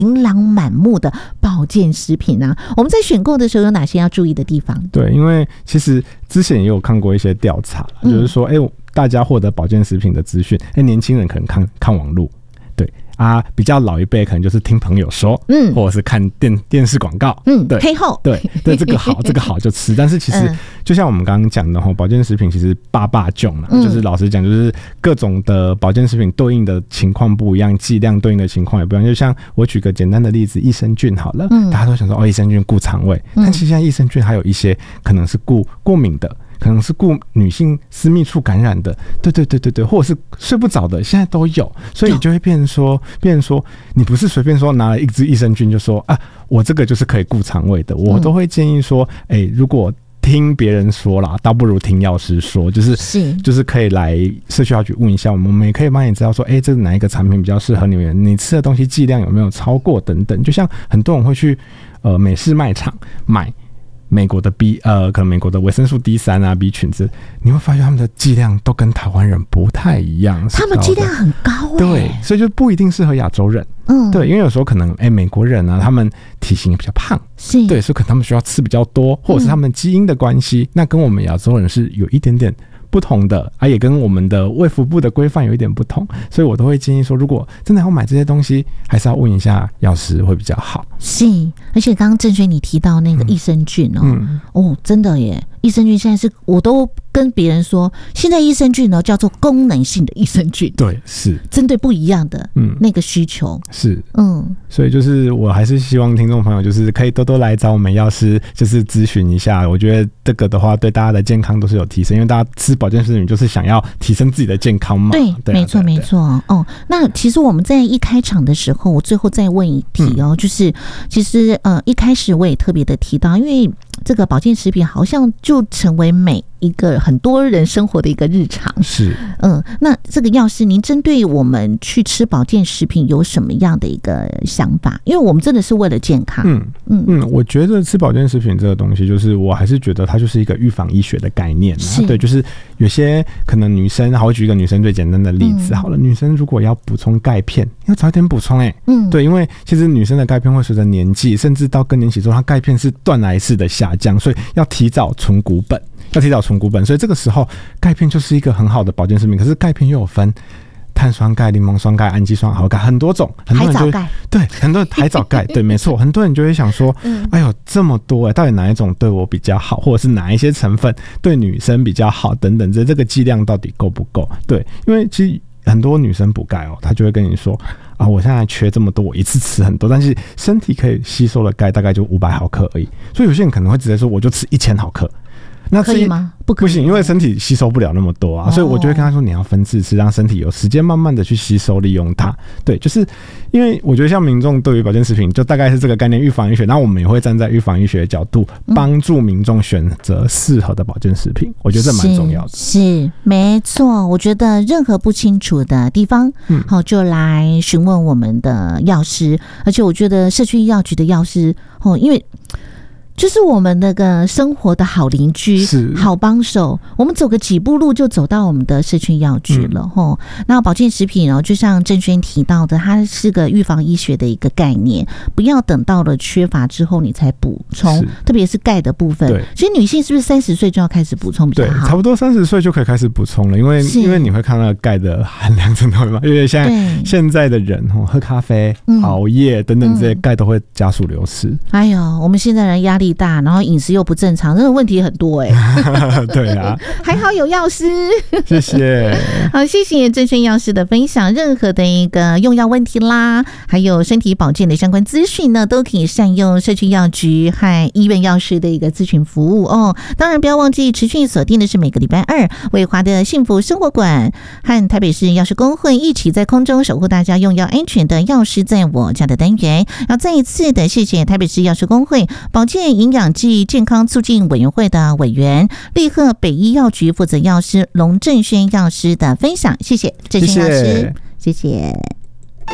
琳琅满目的保健食品啊。我们在选购的时候有哪些要注意的地方？ 对，因为其实之前也有看过一些调查，就是说大家获得保健食品的资讯，年轻人可能看网络，对啊，比较老一辈可能就是听朋友说，或者是看电视广告，对， 黑后， 对，这个好，这个好就吃。但是其实就像我们刚刚讲的保健食品其实爸囧嘛，就是老实讲，就是各种的保健食品对应的情况不一样，剂量对应的情况也不一样。就像我举个简单的例子，益生菌好了，大家都想说益生菌顾肠胃，但其实现在益生菌还有一些可能是顾过敏的。可能是顾女性私密处感染的，对，或者是睡不着的，现在都有，所以就会变成说，你不是随便说拿了一支益生菌就说啊，我这个就是可以顾肠胃的，我都会建议说，如果听别人说啦，倒不如听药师说，就是可以来社区药局问一下，我们也可以帮你知道说，这哪一个产品比较适合你吃的东西剂量有没有超过等等，就像很多人会去美式卖场买美国的可能美国的维生素 D3 啊 B 群子，你会发现他们的剂量都跟台湾人不太一样， 他们剂量很高对，所以就不一定适合亚洲人，对，因为有时候可能美国人啊，他们体型也比较胖，对，所以可能他们需要吃比较多，或者是他们基因的关系，那跟我们亚洲人是有一点点不同的也跟我们的卫福部的规范有一点不同，所以我都会建议说，如果真的要买这些东西，还是要问一下药师会比较好。 是，而且刚刚郑轩你提到那个益生菌真的耶，益生菌现在是我都跟别人说，现在益生菌呢叫做功能性的益生菌， 对，是针对不一样的那个需求， 是，所以就是我还是希望听众朋友就是可以多多来找我们药师，就是咨询一下，我觉得这个的话对大家的健康都是有提升，因为大家吃保健食品就是想要提升自己的健康嘛， 对，没错没错。那其实我们在一开场的时候，我最后再问一题就是其实一开始我也特别的提到，因为这个保健食品好像就成为每一个很多人生活的一个日常， 是， 那这个药师您针对我们去吃保健食品有什么样的一个想法？因为我们真的是为了健康。 我觉得吃保健食品这个东西，就是我还是觉得它就是一个预防医学的概念对，就是有些可能女生，好，我举一个女生最简单的例子好了，女生如果要补充钙片，要早点补充对，因为其实女生的钙片会随着年纪，甚至到更年期之后，它钙片是断崖式的下降，所以要提早存股本。所以这个时候钙片就是一个很好的保健食品。可是钙片又有分碳酸钙、柠檬酸钙、氨基酸好钙很多种，很多人就对，很多人海藻钙对，没错，很多人就会想说，哎呦这么多到底哪一种对我比较好，或者是哪一些成分对女生比较好等等，这个剂量到底够不够？对，因为其实很多女生补钙她就会跟你说我现在缺这么多，我一次吃很多，但是身体可以吸收的钙大概就500毫克而已，所以有些人可能会直接说我就吃1000毫克。那可以吗？不行，因为身体吸收不了那么多所以我就会跟他说，你要分次吃，让身体有时间慢慢的去吸收利用它。对，就是因为我觉得像民众对于保健食品就大概是这个概念，预防医学，那我们也会站在预防医学的角度，帮助民众选择适合的保健食品，我觉得这蛮重要的。 是没错，我觉得任何不清楚的地方就来询问我们的药师，而且我觉得社区药局的药师因为就是我们那个生活的好邻居，好帮手，我们走个几步路就走到我们的社区药局了那保健食品就像郑轩提到的，它是个预防医学的一个概念，不要等到了缺乏之后你才补充，特别是钙的部分。其实女性是不是30岁就要开始补充比较好？ 对，差不多30岁就可以开始补充了，因为你会看到钙的含量真的会嘛，因为现在的人喝咖啡、熬夜等等这些钙都会加速流失。 哎呦，我们现在人压力大，然后饮食又不正常，这个问题很多对啊， 还好有药师， 谢谢。 好，谢谢郑轩药师的分享。任何的一个用药问题啦，还有身体保健的相关资讯呢，都可以善用社区药局和医院药师的一个咨询服务当然不要忘记持续锁定的是每个礼拜二伟华的幸福生活馆和台北市药师公会一起在空中守护大家用药安全的药师在我家的单元。要再一次的谢谢台北市药师公会保健营养暨健康促进委员会的委员，立贺北医药局负责药师龙正轩药师的分享，谢谢郑轩药师，谢谢。